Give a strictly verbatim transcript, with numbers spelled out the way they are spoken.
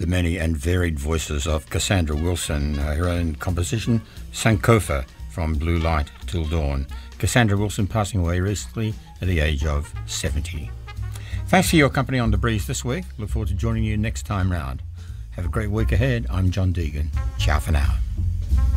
the many and varied voices of Cassandra Wilson, uh, her own composition, Sankofa, from Blue Light Till Dawn. Cassandra Wilson passing away recently at the age of seventy. Thanks for your company on The Breeze this week. Look forward to joining you next time round. Have a great week ahead. I'm John Deegan. Ciao for now.